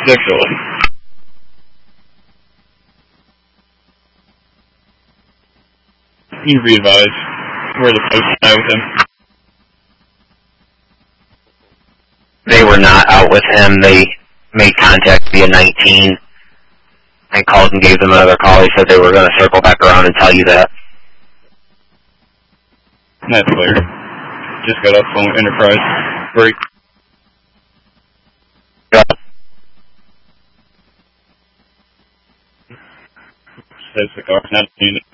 Ridiculous. You re-advise where the folks are with him. They were not out with him. They made contact via 19 and called and gave them another call. They said they were going to circle back around and tell you that. That's clear. Just got off the phone with Enterprise. Break. Says the car's not unit.